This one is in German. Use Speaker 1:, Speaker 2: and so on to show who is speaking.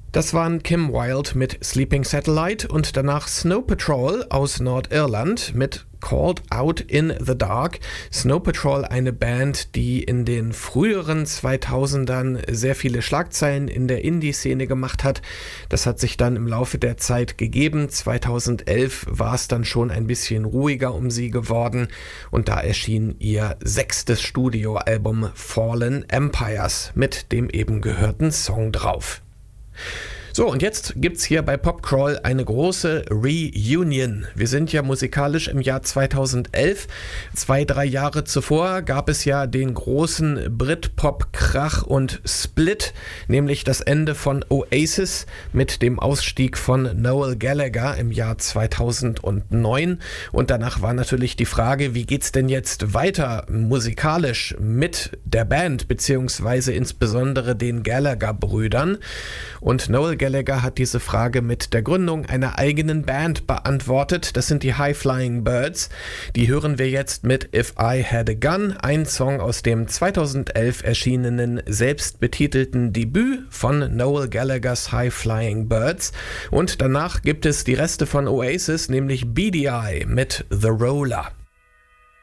Speaker 1: Das waren Kim Wilde mit Sleeping Satellite und danach Snow Patrol aus Nordirland mit Called Out in the Dark. Snow Patrol, eine Band, die in den früheren 2000ern sehr viele Schlagzeilen in der Indie-Szene gemacht hat. Das hat sich dann im Laufe der Zeit gegeben. 2011 war es dann schon ein bisschen ruhiger um sie geworden und da erschien ihr 6. Studioalbum Fallen Empires mit dem eben gehörten Song drauf. So, und jetzt gibt's hier bei Popcrawl eine große Reunion. Wir sind ja musikalisch im Jahr 2011. 2-3 Jahre zuvor gab es ja den großen Britpop-Krach und Split, nämlich das Ende von Oasis mit dem Ausstieg von Noel Gallagher im Jahr 2009. Und danach war natürlich die Frage, wie geht's denn jetzt weiter musikalisch mit der Band, beziehungsweise insbesondere den Gallagher-Brüdern. Und Noel Gallagher hat diese Frage mit der Gründung einer eigenen Band beantwortet. Das sind die High Flying Birds. Die hören wir jetzt mit If I Had a Gun, ein Song aus dem 2011 erschienenen selbstbetitelten Debüt von Noel Gallaghers High Flying Birds. Und danach gibt es die Reste von Oasis, nämlich Beady Eye mit The Roller.